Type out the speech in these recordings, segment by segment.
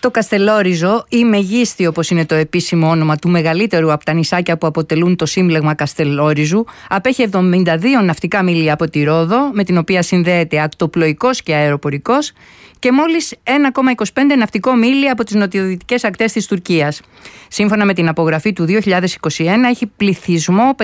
Το Καστελόριζο ή Μεγίστη, όπως είναι το επίσημο όνομα του μεγαλύτερου από τα νησάκια που αποτελούν το σύμπλεγμα Καστελόριζου, απέχει 72 ναυτικά μίλια από τη Ρόδο, με την οποία συνδέεται ακτοπλοϊκός και αεροπορικός, και μόλις 1,25 ναυτικό μίλια από τις νοτιοδυτικές ακτές της Τουρκίας. Σύμφωνα με την απογραφή του 2021, έχει πληθυσμό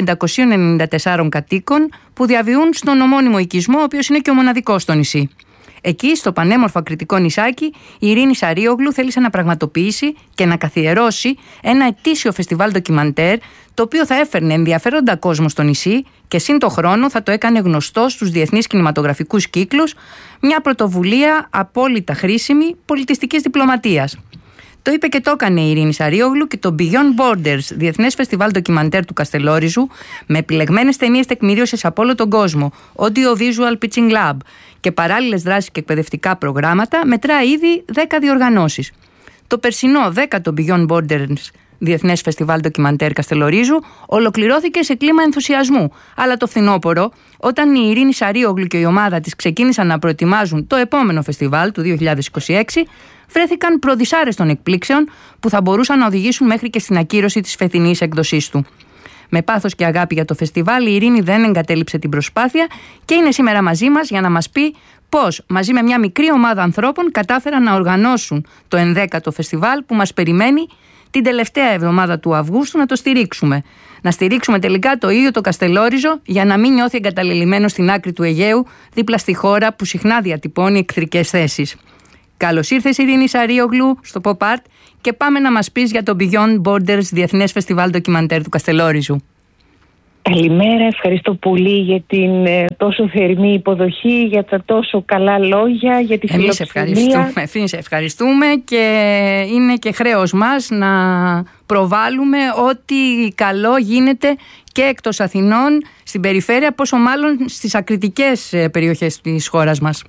594 κατοίκων που διαβιούν στον ομώνυμο οικισμό, ο οποίος είναι και ο μοναδικός στο νησί. Εκεί, στο πανέμορφο ακριτικό νησάκι, η Ειρήνη Σαρίογλου θέλησε να πραγματοποιήσει και να καθιερώσει ένα ετήσιο φεστιβάλ ντοκιμαντέρ, το οποίο θα έφερνε ενδιαφέροντα κόσμο στο νησί και σύν το χρόνο θα το έκανε γνωστό στους διεθνείς κινηματογραφικούς κύκλους, μια πρωτοβουλία απόλυτα χρήσιμη πολιτιστικής διπλωματίας. Το είπε και το έκανε η Ειρήνη Σαρίογλου και το Beyond Borders, διεθνές φεστιβάλ ντοκιμαντέρ του Καστελόριζου, με επιλεγμένες ταινίες τεκμηρίωσης από όλο τον κόσμο, Audio Visual Pitching Lab και παράλληλες δράσεις και εκπαιδευτικά προγράμματα, μετρά ήδη 10 διοργανώσεις. Το περσινό 10ο Beyond Borders Διεθνές Φεστιβάλ Ντοκιμαντέρ Καστελορίζου ολοκληρώθηκε σε κλίμα ενθουσιασμού. Αλλά το φθινόπωρο, όταν η Ειρήνη Σαρίογλου και η ομάδα της ξεκίνησαν να προετοιμάζουν το επόμενο φεστιβάλ του 2026, βρέθηκαν προδυσάρεστων εκπλήξεων που θα μπορούσαν να οδηγήσουν μέχρι και στην ακύρωση της φετινής έκδοσής του. Με πάθος και αγάπη για το φεστιβάλ, η Ειρήνη δεν εγκατέλειψε την προσπάθεια και είναι σήμερα μαζί μας για να μας πει πώς, μαζί με μια μικρή ομάδα ανθρώπων, κατάφεραν να οργανώσουν το 11ο φεστιβάλ που μας περιμένει την τελευταία εβδομάδα του Αυγούστου να το στηρίξουμε. Να στηρίξουμε τελικά το ίδιο το Καστελόριζο για να μην νιώθει εγκαταλελειμμένο στην άκρη του Αιγαίου, δίπλα στη χώρα που συχνά διατυπώνει εχθρικές θέσεις. Καλώς ήρθες, Ειρήνη Σαρίογλου, στο Pop Art, και πάμε να μας πεις για το Beyond Borders Διεθνές Φεστιβάλ Ντοκιμαντέρ του Καστελόριζου. Καλημέρα, ευχαριστώ πολύ για την τόσο θερμή υποδοχή, για τα τόσο καλά λόγια, για τη φιλοξενία. Εμείς ευχαριστούμε και είναι και χρέος μας να προβάλλουμε ό,τι καλό γίνεται και εκτός Αθηνών, στην περιφέρεια, πόσο μάλλον στις ακριτικές περιοχές της χώρας μας.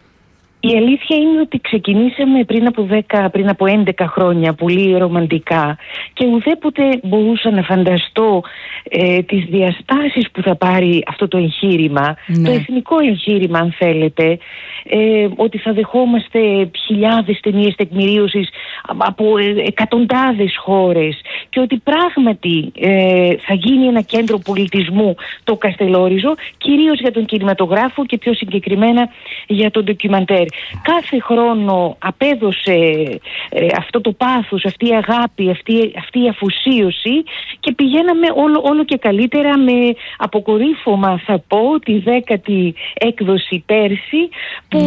Η αλήθεια είναι ότι ξεκινήσαμε πριν από 11 χρόνια πολύ ρομαντικά και ουδέποτε μπορούσα να φανταστώ τις διαστάσεις που θα πάρει αυτό το εγχείρημα, το εθνικό εγχείρημα αν θέλετε, ότι θα δεχόμαστε χιλιάδες ταινίες τεκμηρίωσης από εκατοντάδες χώρες και ότι πράγματι θα γίνει ένα κέντρο πολιτισμού το Καστελόριζο, κυρίως για τον κινηματογράφο και πιο συγκεκριμένα για τον ντοκιμαντέρ. Κάθε χρόνο απέδωσε αυτό το πάθος, αυτή η αγάπη, αυτή η αφοσίωση και πηγαίναμε όλο και καλύτερα, με αποκορύφωμα θα πω τη 10η έκδοση πέρσι που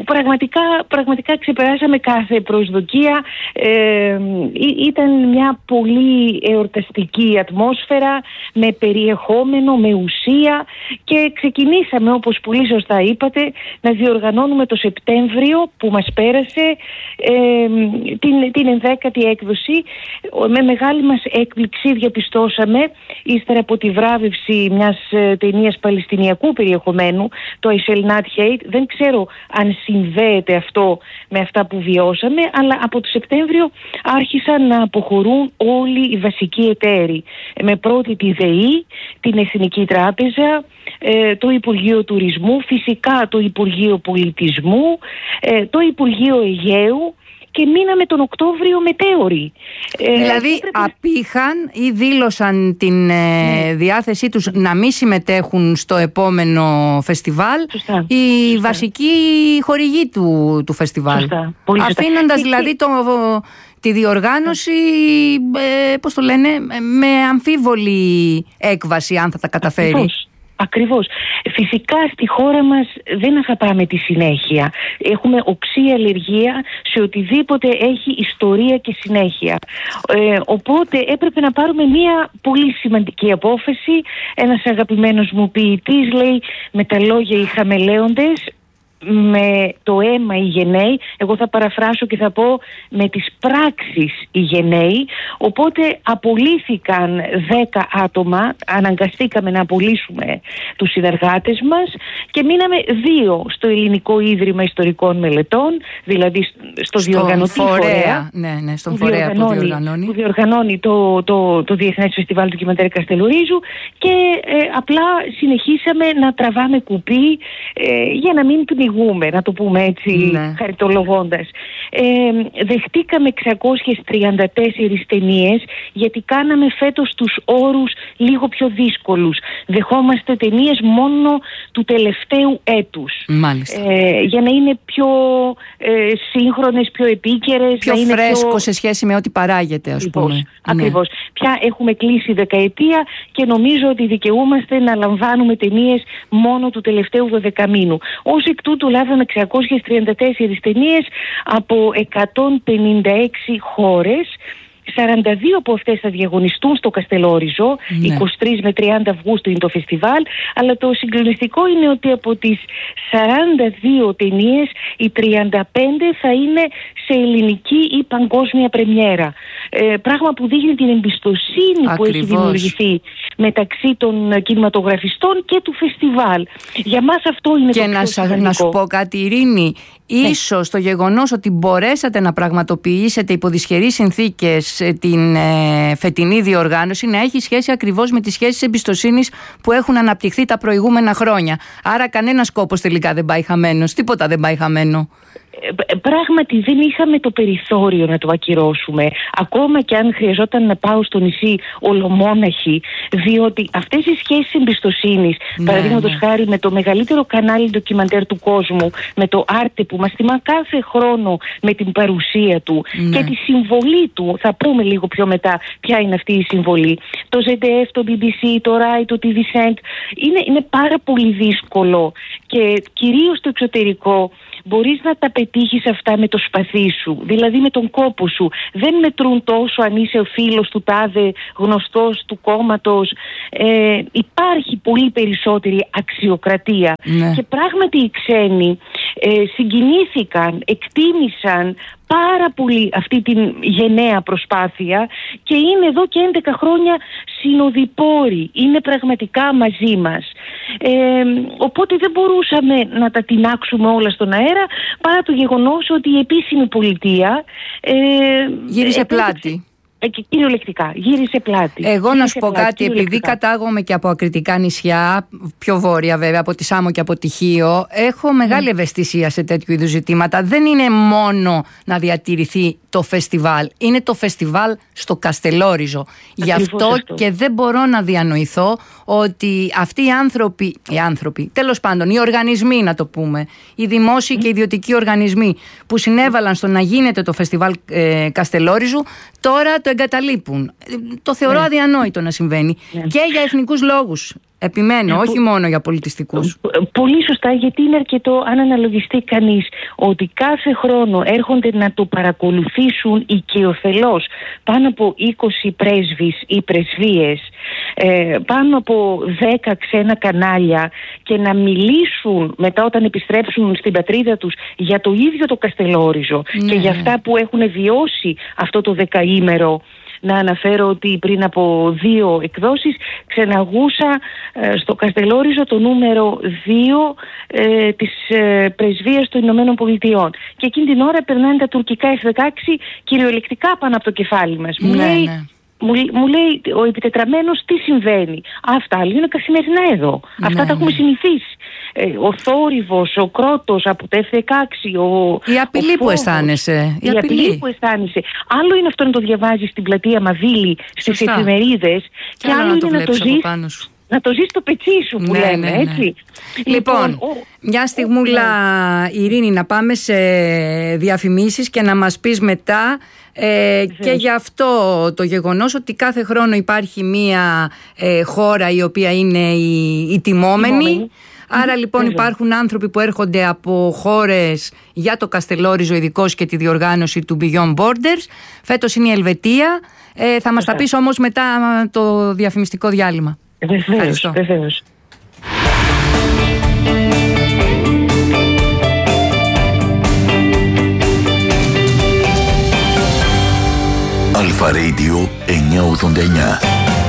πραγματικά ξεπεράσαμε κάθε προσδοκία. Ήταν μια πολύ εορταστική ατμόσφαιρα με περιεχόμενο, με ουσία και ξεκινήσαμε, όπως πολύ σωστά είπατε, να διοργανώνουμε το Σεπτέμβριο που μας πέρασε την 11η έκδοση. Με μεγάλη μας έκπληξη διαπιστώσαμε, ύστερα από τη βράβευση μιας ταινίας παλαιστινιακού περιεχομένου, το I Shall Not Hate, δεν ξέρω αν συνδέεται αυτό με αυτά που βιώσαμε, αλλά από το Σεπτέμβριο άρχισαν να αποχωρούν όλοι οι βασικοί εταίροι. Με πρώτη τη ΔΕΗ, την Εθνική Τράπεζα, το Υπουργείο Τουρισμού, φυσικά το Υπουργείο Πολιτισμού, το Υπουργείο Αιγαίου, και μείναμε τον Οκτώβριο μετέωροι. Δηλαδή απήχαν ή δήλωσαν την διάθεσή τους να μην συμμετέχουν στο επόμενο φεστιβάλ. Σωστά. Οι βασικοί χορηγοί του φεστιβάλ. Σωστά. Αφήνοντας δηλαδή τη διοργάνωση, πώς το λένε, με αμφίβολη έκβαση, αν θα τα καταφέρει. Ακριβώς. Φυσικά στη χώρα μας δεν αγαπάμε τη συνέχεια. Έχουμε οξύ αλλεργία σε οτιδήποτε έχει ιστορία και συνέχεια. Οπότε έπρεπε να πάρουμε μια πολύ σημαντική απόφαση. Ένας αγαπημένος μου ποιητής λέει, με τα λόγια οι χαμελέοντες, με το αίμα οι γενναίοι. Εγώ θα παραφράσω και θα πω με τις πράξεις οι γενναίοι. Οπότε απολύθηκαν 10 άτομα, αναγκαστήκαμε να απολύσουμε τους συνεργάτες μας και μείναμε 2 στο Ελληνικό Ίδρυμα Ιστορικών Μελετών, δηλαδή στο διοργανωτή φορέα. Στον φορέα που διοργανώνει το Διεθνές Φεστιβάλ Ντοκιμαντέρ Καστελορίζου και απλά συνεχίσαμε να τραβάμε κουπί για να μην πνιγούμε, να το πούμε έτσι, χαριτολογώντας. δεχτήκαμε 634 ταινίες, γιατί κάναμε φέτος τους όρους λίγο πιο δύσκολους. Δεχόμαστε ταινίες μόνο του τελευταίου έτους. Για να είναι πιο σύγχρονες, πιο επίκαιρες, πιο φρέσκο σε σχέση με ό,τι παράγεται, ας πούμε. Ακριβώς. Πια έχουμε κλείσει δεκαετία και νομίζω ότι δικαιούμαστε να λαμβάνουμε ταινίες μόνο του τελευταίου 12μήνου. Ως εκ τούτου λάβαμε 634 ταινίες από 156 χώρες. 42 από αυτές θα διαγωνιστούν στο Καστελόριζο, 23 με 30 Αυγούστου είναι το φεστιβάλ, αλλά το συγκλονιστικό είναι ότι από τις 42 ταινίες οι 35 θα είναι σε ελληνική ή παγκόσμια πρεμιέρα. Πράγμα που δείχνει την εμπιστοσύνη που έχει δημιουργηθεί μεταξύ των κινηματογραφιστών και του φεστιβάλ. Για μας αυτό είναι το πιο σημαντικό. Και να σου πω κάτι, Ειρήνη, ίσως το γεγονός ότι μπορέσατε να πραγματοποιήσετε υπό δυσχερείς συνθήκες την φετινή διοργάνωση να έχει σχέση ακριβώς με τις σχέσεις εμπιστοσύνης που έχουν αναπτυχθεί τα προηγούμενα χρόνια. Άρα κανένας κόπος τελικά δεν πάει χαμένος, τίποτα δεν πάει χαμένο. Πράγματι δεν είχαμε το περιθώριο να το ακυρώσουμε, ακόμα και αν χρειαζόταν να πάω στο νησί ολομόναχη, διότι αυτές οι σχέσεις εμπιστοσύνης, παραδείγματος χάρη με το μεγαλύτερο κανάλι ντοκιμαντέρ του κόσμου, με το Άρτε που μας τιμά κάθε χρόνο με την παρουσία του και τη συμβολή του, θα πούμε λίγο πιο μετά ποια είναι αυτή η συμβολή, το ZDF, το BBC, το RAI, το TV Cent, είναι πάρα πολύ δύσκολο και κυρίως στο εξωτερικό μπορείς να τα πετύχεις αυτά με το σπαθί σου, δηλαδή με τον κόπο σου. Δεν μετρούν τόσο αν είσαι ο φίλος του τάδε, γνωστός του κόμματος. Υπάρχει πολύ περισσότερη αξιοκρατία. Και πράγματι οι ξένοι συγκινήθηκαν, εκτίμησαν πάρα πολύ αυτή την γενναία προσπάθεια και είναι εδώ και 11 χρόνια συνοδοιπόροι, είναι πραγματικά μαζί μας. Οπότε δεν μπορούσαμε να τα τινάξουμε όλα στον αέρα, παρά το γεγονός ότι η επίσημη πολιτεία γύρισε πλάτη. Και κυριολεκτικά γύρισε πλάτη. Εγώ να σου πω κάτι, επειδή κατάγομαι και από ακριτικά νησιά, πιο βόρεια βέβαια, από τη Σάμο και από τη Χίο, έχω μεγάλη ευαισθησία σε τέτοιου είδους ζητήματα. Δεν είναι μόνο να διατηρηθεί το φεστιβάλ, είναι το φεστιβάλ στο Καστελόριζο. Γι' αυτό και δεν μπορώ να διανοηθώ ότι αυτοί οι άνθρωποι, τέλος πάντων οι οργανισμοί, να το πούμε, οι δημόσιοι και ιδιωτικοί οργανισμοί που συνέβαλαν στο να γίνεται το φεστιβάλ Καστελόριζου, τώρα το εγκαταλείπουν. Το θεωρώ αδιανόητο να συμβαίνει και για εθνικούς λόγους. Επιμένω, όχι μόνο για πολιτιστικούς. Πολύ σωστά, γιατί είναι αρκετό αν αναλογιστεί κανείς ότι κάθε χρόνο έρχονται να το παρακολουθήσουν οικειοθελώς πάνω από 20 πρέσβεις ή πρεσβείες, πάνω από 10 ξένα κανάλια και να μιλήσουν μετά όταν επιστρέψουν στην πατρίδα τους για το ίδιο το Καστελόριζο και για αυτά που έχουν βιώσει αυτό το δεκαήμερο. Να αναφέρω ότι πριν από 2 εκδόσεις ξεναγούσα στο Καστελόριζο το νούμερο 2 της πρεσβείας των Ηνωμένων Πολιτειών. Και εκείνη την ώρα περνάνε τα τουρκικά F-16 κυριολεκτικά πάνω από το κεφάλι μας. Μου λέει ο επιτετραμένος τι συμβαίνει. Αυτά είναι καθημερινά εδώ. Αυτά τα έχουμε συνηθίσει. Ο θόρυβος, ο κρότος από τα F-16, η απειλή που αισθάνεσαι. Η απειλή που αισθάνεσαι. Άλλο είναι αυτό να το διαβάζεις στην πλατεία Μαβίλη, στις εφημερίδες, και άλλο είναι να το ζεις στο πετσί σου που λέμε, έτσι. Λοιπόν, μια στιγμούλα, Ειρήνη, να πάμε σε διαφημίσεις και να μας πεις μετά και για αυτό το γεγονός ότι κάθε χρόνο υπάρχει μια χώρα η οποία είναι η τιμόμενη. Άρα λοιπόν υπάρχουν άνθρωποι που έρχονται από χώρες για το Καστελόριζο ειδικώς και τη διοργάνωση του Beyond Borders. Φέτος είναι η Ελβετία. Θα μας τα πεις όμως μετά το διαφημιστικό διάλειμμα. Βεβαίως. Αλφα Radio 989.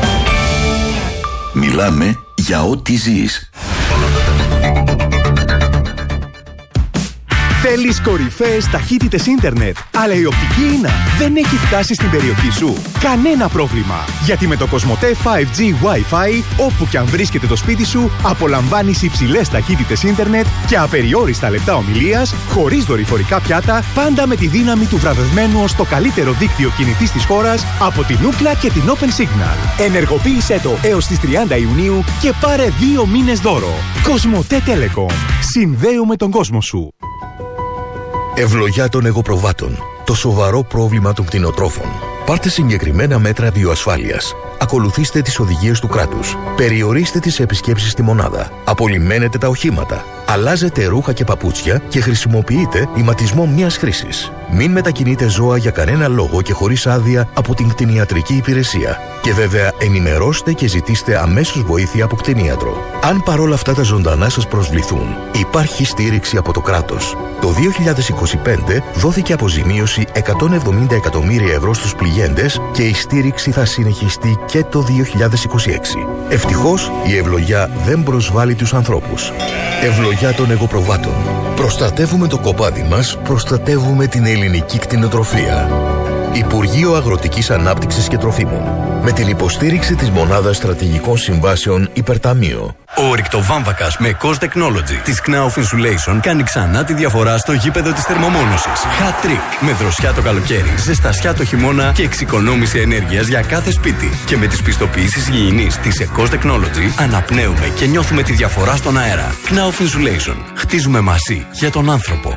Μιλάμε για ό,τι ζεις. Θέλεις κορυφαίες ταχύτητες ίντερνετ, αλλά η οπτική ίνα δεν έχει φτάσει στην περιοχή σου? Κανένα πρόβλημα, γιατί με το Κοσμοτέ 5G Wi-Fi, όπου κι αν βρίσκεται το σπίτι σου, απολαμβάνεις υψηλές ταχύτητες ίντερνετ και απεριόριστα λεπτά ομιλίας, χωρίς δορυφορικά πιάτα, πάντα με τη δύναμη του βραβευμένου ως το καλύτερο δίκτυο κινητής της χώρας από την Ookla και την Open Signal. Ενεργοποίησέ το έως τις 30 Ιουνίου και πάρε 2 μήνες δώρο. Κοσμοτέ Telecom. Συνδέουμε τον κόσμο σου. Ευλογιά των εγωπροβάτων. Το σοβαρό πρόβλημα των κτηνοτρόφων. Πάρτε συγκεκριμένα μέτρα βιοασφάλειας. Ακολουθήστε τις οδηγίες του κράτους. Περιορίστε τις επισκέψεις στη μονάδα. Απολυμμένετε τα οχήματα. Αλλάζετε ρούχα και παπούτσια και χρησιμοποιείτε ηματισμό μιας χρήσης. Μην μετακινείτε ζώα για κανένα λόγο και χωρίς άδεια από την κτηνιατρική υπηρεσία. Και βέβαια ενημερώστε και ζητήστε αμέσως βοήθεια από κτηνίατρο. Αν παρόλα αυτά τα ζωντανά σας προσβληθούν, υπάρχει στήριξη από το κράτος. Το 2025 δόθηκε αποζημίωση 170 εκατομμύρια ευρώ στους πληγέντες και η στήριξη θα συνεχιστεί και το 2026. Ευτυχώς η ευλογιά δεν προσβάλλει τους ανθρώπους. Ευλογιά των εγωπροβάτων. Προστατεύουμε το κοπάδι μας, προστατεύουμε την ελληνική κτηνοτροφία. Υπουργείο Αγροτικής Ανάπτυξης και Τροφίμων. Με την υποστήριξη της Μονάδας Στρατηγικών Συμβάσεων Υπερταμείο. Ο ρηκτοβάμβακας με Cost Technology της Knauf Insulation κάνει ξανά τη διαφορά στο γήπεδο της θερμομόνωσης. Hat trick. Με δροσιά το καλοκαίρι, ζεστασιά το χειμώνα και εξοικονόμηση ενέργειας για κάθε σπίτι. Και με τις πιστοποιήσεις υγιεινής της Cost Technology αναπνέουμε και νιώθουμε τη διαφορά στον αέρα. Knauf Insulation. Χτίζουμε μαζί για τον άνθρωπο.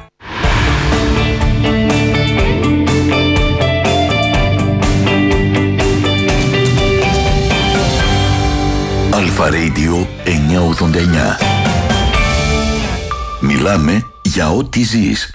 Αλφα Radio 989. Μιλάμε για ό,τι ζεις.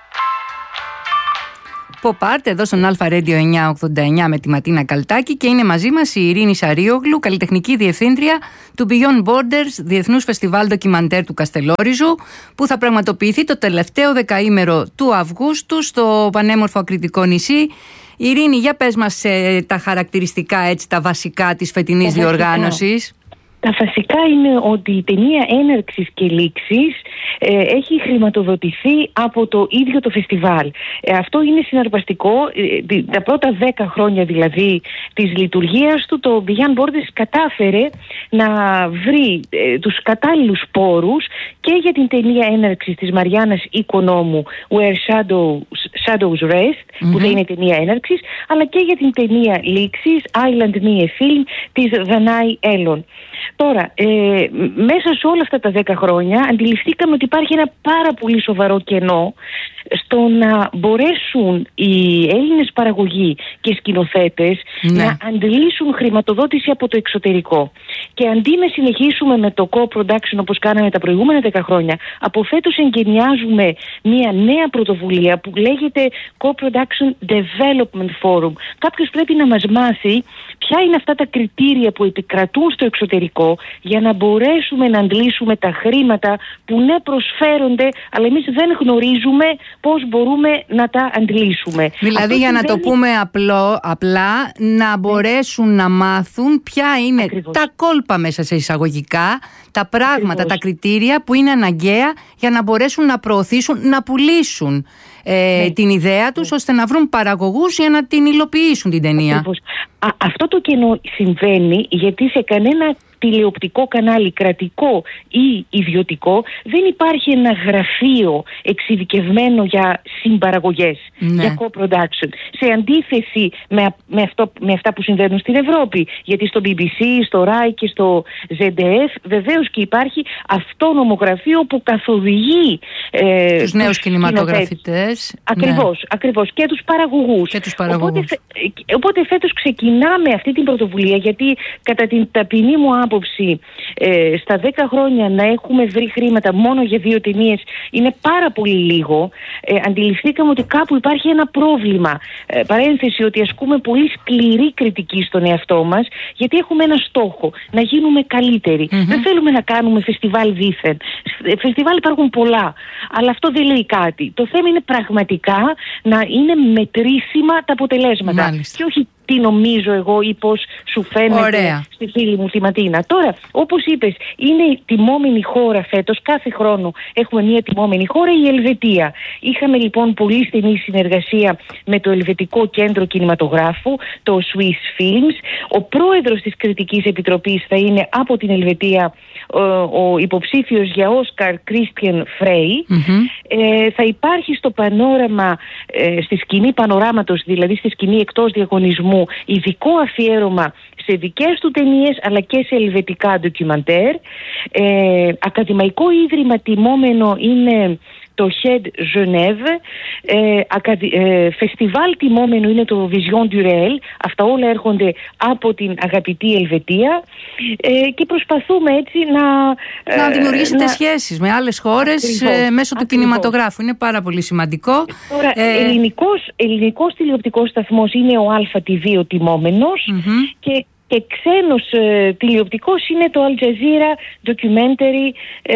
Pop-Art εδώ στον Αλφα Radio 989 με τη Ματίνα Καλτάκη και είναι μαζί μας η Ειρήνη Σαρίογλου, καλλιτεχνική διευθύντρια του Beyond Borders, Διεθνούς Φεστιβάλ Ντοκιμαντέρ του Καστελόριζου, που θα πραγματοποιηθεί το τελευταίο δεκαήμερο του Αυγούστου στο πανέμορφο Ακριτικό νησί. Ειρήνη, για πες μας τα χαρακτηριστικά, έτσι, τα βασικά της φετινής διοργάνωσης. Τα βασικά είναι ότι η ταινία έναρξης και λήξης έχει χρηματοδοτηθεί από το ίδιο το φεστιβάλ. Αυτό είναι συναρπαστικό. Τα πρώτα 10 χρόνια δηλαδή της λειτουργίας του, το Beyond Borders κατάφερε να βρει τους κατάλληλους πόρους και για την ταινία έναρξης της Μαριάννας Οικονόμου Where Shadows Rest, που δεν είναι ταινία έναρξης, αλλά και για την ταινία λήξης Island Me a Film της Δανάη Έλλον. Τώρα, μέσα σε όλα αυτά τα 10 χρόνια αντιληφθήκαμε ότι υπάρχει ένα πάρα πολύ σοβαρό κενό στο να μπορέσουν οι Έλληνες παραγωγοί και σκηνοθέτες να αντλήσουν χρηματοδότηση από το εξωτερικό. Και αντί να συνεχίσουμε με το co-production όπως κάναμε τα προηγούμενα 10 χρόνια, από φέτος εγκαινιάζουμε μια νέα πρωτοβουλία που λέγεται Co-Production Development Forum. Κάποιος πρέπει να μας μάθει ποια είναι αυτά τα κριτήρια που επικρατούν στο εξωτερικό για να μπορέσουμε να αντλήσουμε τα χρήματα που ναι προσφέρονται, αλλά εμείς δεν γνωρίζουμε πώς μπορούμε να τα αντλήσουμε. Δηλαδή, για να το πούμε απλά, να μπορέσουν να μάθουν ποια είναι τα κόλπα μέσα σε εισαγωγικά, τα πράγματα, τα κριτήρια που είναι αναγκαία για να μπορέσουν να προωθήσουν, να πουλήσουν την ιδέα τους, ώστε να βρουν παραγωγούς για να την υλοποιήσουν την ταινία. Αυτό το κενό συμβαίνει γιατί σε κανένα τηλεοπτικό κανάλι, κρατικό ή ιδιωτικό, δεν υπάρχει ένα γραφείο εξειδικευμένο για συμπαραγωγές, για co-production. Σε αντίθεση με αυτά που συμβαίνουν στην Ευρώπη. Γιατί στο BBC, στο RAI και στο ZDF βεβαίως και υπάρχει αυτόνομο γραφείο που καθοδηγεί τους νέους κινηματογραφητές. Ακριβώς. Και τους παραγωγούς. Οπότε φέτος ξεκινάμε αυτή την πρωτοβουλία, γιατί κατά την ταπεινή μου άποψη στα 10 χρόνια να έχουμε βρει χρήματα μόνο για 2 ταινίες είναι πάρα πολύ λίγο. Αντιληφθήκαμε ότι κάπου υπάρχει ένα πρόβλημα. Παρένθεση, ότι ασκούμε πολύ σκληρή κριτική στον εαυτό μας, γιατί έχουμε ένα στόχο, να γίνουμε καλύτεροι. Δεν θέλουμε να κάνουμε φεστιβάλ δήθεν. Φεστιβάλ υπάρχουν πολλά, αλλά αυτό δεν λέει κάτι. Το θέμα είναι πραγματικά να είναι μετρήσιμα τα αποτελέσματα. Και όχι τι νομίζω εγώ ή πώς σου φαίνεται στη φίλη μου τη Ματίνα. Τώρα, όπως είπες, είναι η τιμόμενη χώρα φέτος. Κάθε χρόνο έχουμε μια τιμόμενη χώρα, η Ελβετία. Είχαμε λοιπόν πολύ στενή συνεργασία με το Ελβετικό Κέντρο Κινηματογράφου, το Swiss Films. Ο πρόεδρος της Κριτικής Επιτροπής θα είναι από την Ελβετία, ο υποψήφιος για Όσκαρ Christian Frey. Θα υπάρχει στο πανόραμα, στη σκηνή πανοράματος, δηλαδή στη σκηνή εκτός διαγωνισμού, ειδικό αφιέρωμα σε δικές του ταινίες αλλά και σε ελβετικά ντοκιμαντέρ. Ακαδημαϊκό ίδρυμα τιμόμενο είναι το HED Genève, φεστιβάλ τιμόμενο είναι το Vision du Réel. Αυτά όλα έρχονται από την αγαπητή Ελβετία, και προσπαθούμε έτσι να δημιουργήσετε σχέσεις με άλλες χώρες μέσω του κινηματογράφου. Είναι πάρα πολύ σημαντικό. Τώρα, ελληνικός τηλεοπτικός σταθμός είναι ο ΑΤΒ ο τιμόμενος, και ξένος τηλεοπτικός είναι το Al Jazeera Documentary,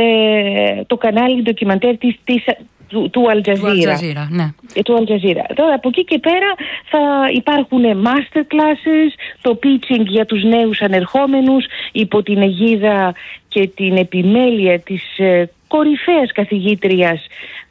το κανάλι ντοκιμαντέρ του Al Jazeera. Του Al Jazeera. Τώρα από εκεί και πέρα θα υπάρχουν master classes, το pitching για τους νέους ανερχόμενους υπό την αιγίδα και την επιμέλεια της κορυφαίας καθηγήτριας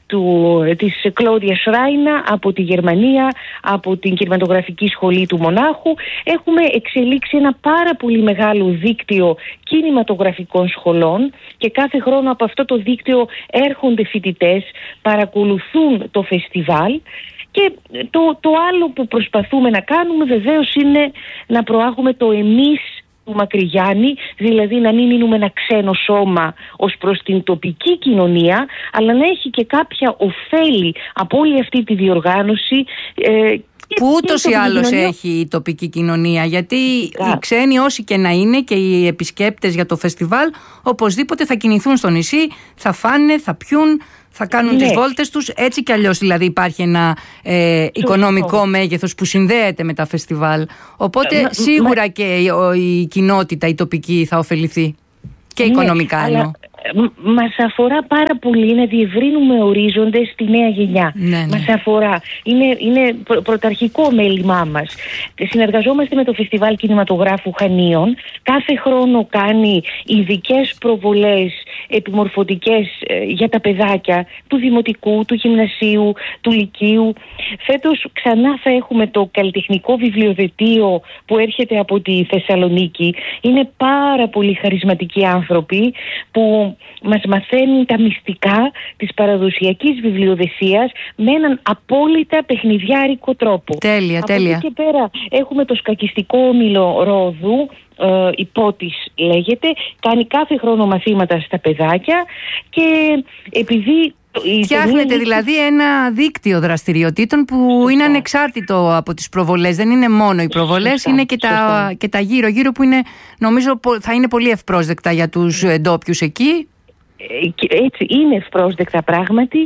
της Κλώδια Σράινα από τη Γερμανία, από την κινηματογραφική σχολή του Μονάχου. Έχουμε εξελίξει ένα πάρα πολύ μεγάλο δίκτυο κινηματογραφικών σχολών και κάθε χρόνο από αυτό το δίκτυο έρχονται φοιτητές, παρακολουθούν το φεστιβάλ. Και το άλλο που προσπαθούμε να κάνουμε βεβαίως είναι να προάγουμε το εμείς του Μακρυγιάννη, δηλαδή να μην μείνουμε ένα ξένο σώμα ως προς την τοπική κοινωνία, αλλά να έχει και κάποια ωφέλη από όλη αυτή τη διοργάνωση. Που ούτως ή άλλως έχει η τοπική κοινωνία, γιατί οι ξένοι όσοι και να είναι και οι επισκέπτες για το φεστιβάλ οπωσδήποτε θα κινηθούν στο νησί, θα φάνε, θα πιούν, θα κάνουν τις βόλτες τους, έτσι κι αλλιώς δηλαδή υπάρχει ένα οικονομικό μέγεθος που συνδέεται με τα φεστιβάλ. Οπότε σίγουρα και η κοινότητα, η τοπική θα ωφεληθεί και οικονομικά εννοώ. Μας αφορά πάρα πολύ να διευρύνουμε ορίζοντες στη νέα γενιά. Μας αφορά. Είναι πρωταρχικό μέλημά μας. Συνεργαζόμαστε με το Φεστιβάλ Κινηματογράφου Χανίων. Κάθε χρόνο κάνει ειδικές προβολές επιμορφωτικές για τα παιδάκια του δημοτικού, του γυμνασίου, του λυκείου. Φέτος ξανά θα έχουμε το καλλιτεχνικό βιβλιοδετείο που έρχεται από τη Θεσσαλονίκη. Είναι πάρα πολύ χαρισματικοί άνθρωποι που μας μαθαίνουν τα μυστικά της παραδοσιακής βιβλιοδεσίας με έναν απόλυτα παιχνιδιάρικο τρόπο. Τέλεια. Από εκεί και πέρα έχουμε το σκακιστικό όμιλο Ρόδου, Υπότης λέγεται, κάνει κάθε χρόνο μαθήματα στα παιδάκια και επειδή... Φτιάχνετε δηλαδή ένα δίκτυο δραστηριοτήτων που είναι ανεξάρτητο από τις προβολές. Δεν είναι μόνο οι προβολές, είναι και τα γύρω-γύρω που είναι, νομίζω θα είναι πολύ ευπρόσδεκτα για τους ντόπιους εκεί. Έτσι είναι ευπρόσδεκτα πράγματι,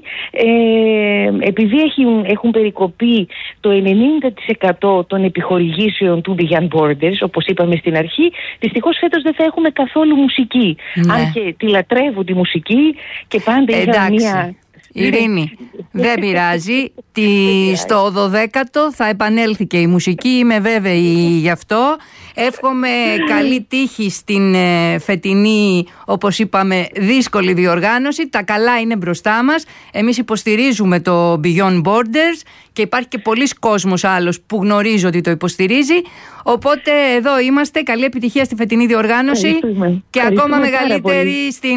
επειδή έχουν περικοπεί το 90% των επιχορηγήσεων του Beyond Borders, όπως είπαμε στην αρχή, δυστυχώς φέτος δεν θα έχουμε καθόλου μουσική. Αν και τη λατρεύω τη μουσική και πάντα είχα μια... Ειρήνη, δεν πειράζει. Στο 12ο θα επανέλθει και η μουσική, είμαι βέβαιη γι' αυτό. Εύχομαι καλή τύχη στην φετινή, όπως είπαμε, δύσκολη διοργάνωση. Τα καλά είναι μπροστά μας. Εμείς υποστηρίζουμε το Beyond Borders και υπάρχει και πολλής κόσμος άλλος που γνωρίζει ότι το υποστηρίζει. Οπότε εδώ είμαστε. Καλή επιτυχία στη φετινή διοργάνωση και ακόμα μεγαλύτερη στην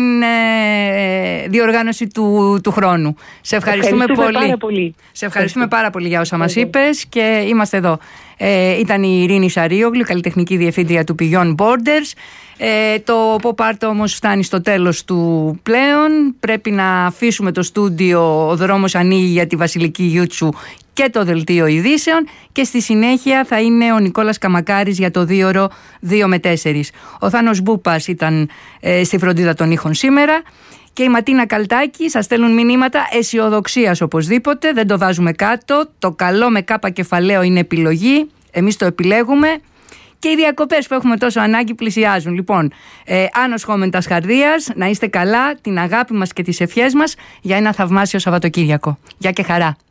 διοργάνωση του χρόνου. Σε ευχαριστούμε πολύ. Σε ευχαριστούμε πάρα πολύ για όσα μας είπες και είμαστε εδώ. Ήταν η Ειρήνη Σαρίογλου, καλλιτεχνική διευθύντρια του Beyond Borders. Το Pop Art όμως φτάνει στο τέλος του πλέον. Πρέπει να αφήσουμε το στούντιο. Ο δρόμος ανοίγει για τη Βασιλική Γιούτσου και το δελτίο ειδήσεων και στη συνέχεια θα είναι ο Νικόλας Καμακάρης για το 2ωρο 2 με 4. Ο Θάνος Μπούπας ήταν στη φροντίδα των ήχων σήμερα. Και η Ματίνα Καλτάκη σας στέλνουν μηνύματα αισιοδοξίας οπωσδήποτε, δεν το βάζουμε κάτω. Το καλό με κάπα κεφαλαίο είναι επιλογή, εμείς το επιλέγουμε. Και οι διακοπές που έχουμε τόσο ανάγκη πλησιάζουν. Λοιπόν, Άνος Χόμεντας Χαρδίας, να είστε καλά, την αγάπη μας και τις ευχές μας για ένα θαυμάσιο Σαββατοκύριακο. Γεια και χαρά.